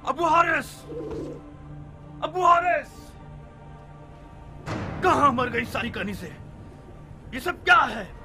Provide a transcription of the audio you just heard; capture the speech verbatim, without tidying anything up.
अबू हारिस, अबू हारिस, कहां मर गई सारी कहानी से? ये सब क्या है?